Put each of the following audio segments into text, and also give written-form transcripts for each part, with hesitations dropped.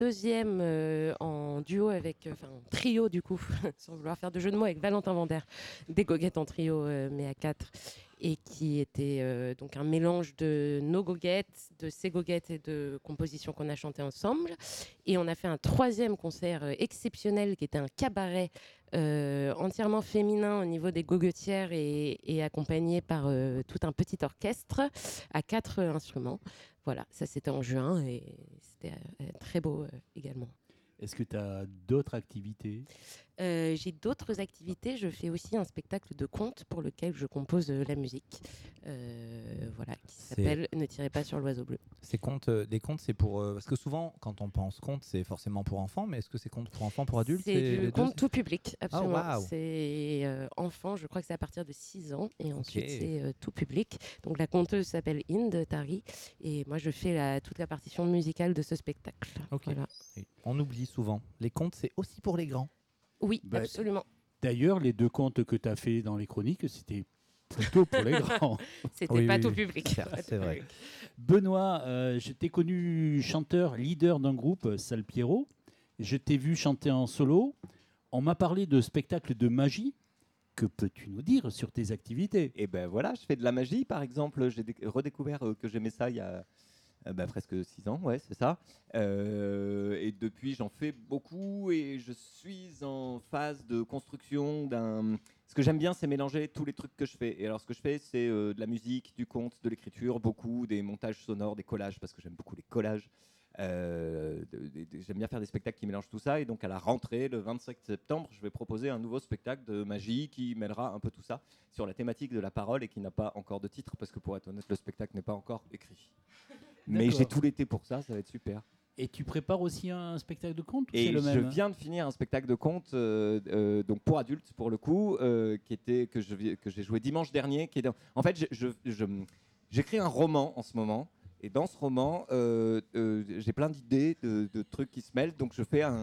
deuxième en duo avec, en trio du coup, sans vouloir faire de jeu de mots, avec Valentin Vander, des goguettes en trio, mais à quatre, et qui était donc un mélange de nos goguettes, de ses goguettes et de compositions qu'on a chantées ensemble. Et on a fait un troisième concert exceptionnel qui était un cabaret entièrement féminin au niveau des goguettières et accompagné par tout un petit orchestre à 4 instruments. Voilà, ça c'était en juin et c'était très beau également. Est-ce que tu as d'autres activités ? J'ai d'autres activités. Je fais aussi un spectacle de contes pour lequel je compose la musique. Voilà, qui s'appelle Ne tirez pas sur l'oiseau bleu. Ces contes, des contes, c'est pour... parce que souvent, quand on pense contes, c'est forcément pour enfants, mais est-ce que c'est contes pour enfants, pour adultes ? C'est du conte tout public, absolument. Oh, wow. C'est enfant, je crois que c'est à partir de 6 ans, et ensuite c'est tout public. Donc la conteuse s'appelle Inde Tari, et moi je fais toute la partition musicale de ce spectacle. Ok. Voilà. Et on oublie souvent. Les contes, c'est aussi pour les grands. Oui, absolument. D'ailleurs, les 2 contes que tu as fait dans les chroniques, c'était plutôt pour les grands. C'était pas tout public. C'est vrai. Benoît, je t'ai connu chanteur, leader d'un groupe, Sal Pierrot. Je t'ai vu chanter en solo. On m'a parlé de spectacles de magie. Que peux-tu nous dire sur tes activités ? Et ben voilà, je fais de la magie, par exemple. J'ai redécouvert que j'aimais ça il y a presque 6 ans, ouais, c'est ça. Et depuis, j'en fais beaucoup et je suis en phase de construction d'un... Ce que j'aime bien, c'est mélanger tous les trucs que je fais. Et alors, ce que je fais, c'est de la musique, du conte, de l'écriture, beaucoup, des montages sonores, des collages, parce que j'aime beaucoup les collages. J'aime bien faire des spectacles qui mélangent tout ça. Et donc, à la rentrée, le 25 septembre, je vais proposer un nouveau spectacle de magie qui mêlera un peu tout ça sur la thématique de la parole et qui n'a pas encore de titre, parce que pour être honnête, le spectacle n'est pas encore écrit. Mais j'ai tout l'été pour ça, ça va être super. Et tu prépares aussi un spectacle de conte ou Et c'est le même ? je viens de finir un spectacle de conte donc pour adultes pour le coup, que j'ai joué dimanche dernier. En fait, j'écris un roman en ce moment. Et dans ce roman, j'ai plein d'idées, de trucs qui se mêlent. Donc je fais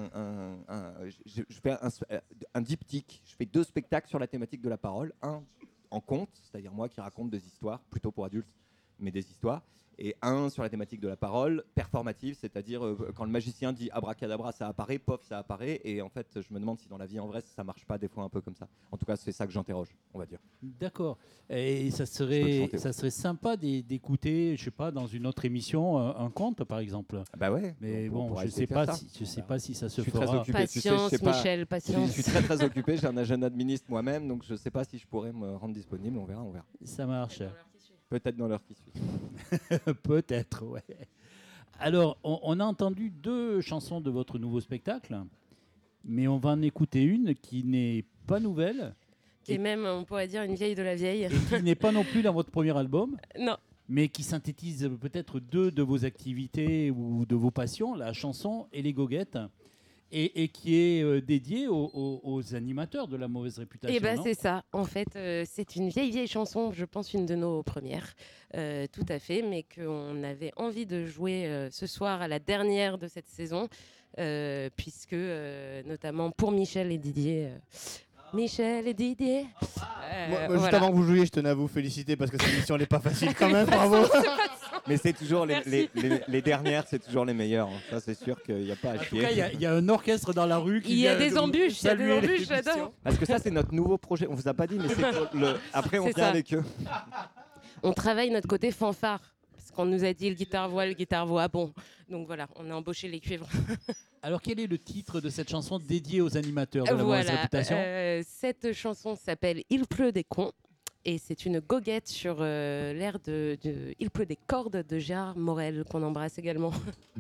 je fais un diptyque. Je fais 2 spectacles sur la thématique de la parole. Un en conte, c'est-à-dire moi qui raconte des histoires, plutôt pour adultes, mais des histoires. Et un sur la thématique de la parole, performative, c'est-à-dire quand le magicien dit abracadabra, ça apparaît, pof, ça apparaît. Et en fait, je me demande si dans la vie en vrai, ça marche pas des fois un peu comme ça. En tout cas, c'est ça que j'interroge, on va dire. D'accord. Et ça serait sympa d'écouter, je sais pas, dans une autre émission, un conte, par exemple. Bah ouais. Mais bon, je sais pas si ça se suis fera. très occupé, Patience, Michel, patience. Je suis très occupé, j'ai un agenda de ministre moi-même, donc je sais pas si je pourrais me rendre disponible, on verra. Ça marche. Peut-être dans l'heure qui suit. Peut-être, ouais. Alors, on a entendu 2 chansons de votre nouveau spectacle, mais on va en écouter une qui n'est pas nouvelle. Qui est même, on pourrait dire, une vieille de la vieille. Et qui n'est pas non plus dans votre premier album. Non. Mais qui synthétise peut-être 2 de vos activités ou de vos passions, la chanson et les goguettes. Et qui est dédié aux animateurs de la mauvaise réputation. Eh ben c'est ça. En fait, c'est une vieille chanson, je pense une de nos premières, tout à fait, mais qu'on avait envie de jouer ce soir à la dernière de cette saison, puisque notamment pour Michel et Didier. Michel et Didier. Moi, juste avant que vous jouiez, je tenais à vous féliciter parce que cette émission n'est pas facile quand même. Bravo. Mais c'est toujours les dernières, c'est toujours les meilleures. Hein. Ça, c'est sûr qu'il n'y a pas à chier. En tout cas, il y a un orchestre dans la rue qui Il y a des embûches, j'adore. Parce que ça, c'est notre nouveau projet. On vous a pas dit, mais c'est après, on vient avec eux. On travaille notre côté fanfare. Parce qu'on nous a dit le guitare-voix, bon. Donc voilà, on a embauché les cuivres. Alors, quel est le titre de cette chanson dédiée aux animateurs de la mauvaise réputation ? Cette chanson s'appelle « Il pleut des cons » et c'est une goguette sur l'air de « Il pleut des cordes » de Gérard Morel, qu'on embrasse également.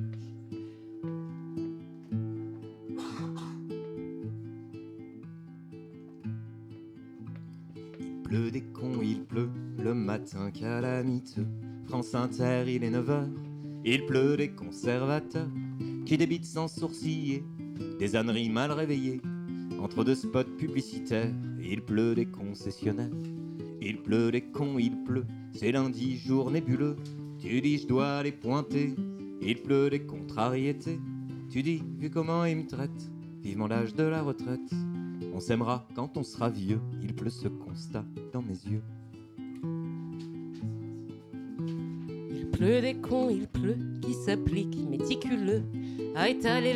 Il pleut des cons, il pleut le matin calamiteux. France Inter, il est 9h. Il pleut des conservateurs qui débitent sans sourciller, des âneries mal réveillées entre 2 spots publicitaires. Il pleut des concessionnaires, il pleut des cons, il pleut, c'est lundi, jour nébuleux. Tu dis je dois les pointer, il pleut des contrariétés. Tu dis vu comment ils me traitent, vivement l'âge de la retraite. On s'aimera quand on sera vieux, il pleut ce constat dans mes yeux. Il pleut des cons, il pleut qui s'appliquent méticuleux à étaler